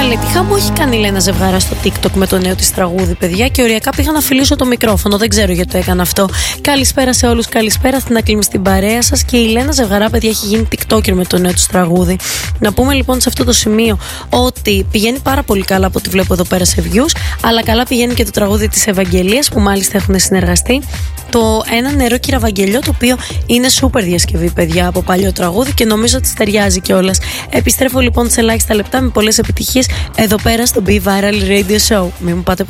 τι χαμό έχει κάνει η Λένα Ζευγάρα στο TikTok με το νέο της τραγούδι, παιδιά. Και οριακά πήγα να φιλήσω το μικρόφωνο. Δεν ξέρω γιατί το έκανα αυτό. Καλησπέρα σε όλους, καλησπέρα στην Ακλήμη, στην παρέα σας. Και η Λένα Ζευγαρά, παιδιά, έχει γίνει TikToker με το νέο της τραγούδι. Να πούμε λοιπόν σε αυτό το σημείο ότι πηγαίνει πάρα πολύ καλά από ό,τι βλέπω εδώ πέρα σε views. Αλλά καλά πηγαίνει και το τραγούδι της Ευαγγελίας που μάλιστα έχουν συνεργαστεί. Το Ένα νερό κύρα Βαγγελιό, το οποίο είναι σούπερ διασκευή, παιδιά, από παλιό τραγούδι και νομίζω ότι ταιριάζει κιόλας. Επιστρέφω λοιπόν σε ελάχιστα λεπτά με πολλές επιτυχίες εδώ πέρα στο Be Viral Radio Show. Μην μου πάτε